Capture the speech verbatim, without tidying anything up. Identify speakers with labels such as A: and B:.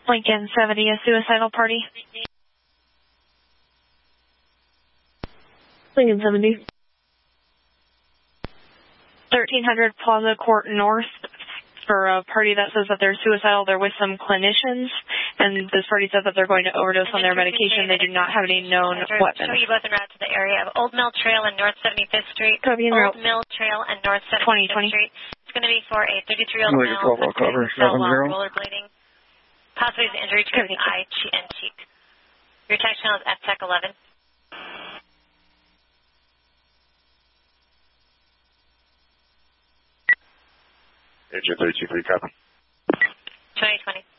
A: Lincoln seventy, a suicidal party.
B: Lincoln seventy.
A: thirteen hundred Plaza Court North for a party that says that they're suicidal. They're with some clinicians, and this party says that they're going to overdose on their medication. They do not have any known weapons.
C: Show you both en route to the area of Old Mill Trail and North seventy-fifth Street.
A: Copy en
C: Old
A: route.
C: Mill Trail and North seventy-fifth Street. It's going to be for a thirty-three-year-old male with cell while rollerblading. Possibly an injury to his eye and cheek. Your text channel is F T E C eleven.
D: Agent three two three, copy.
C: twenty twenty.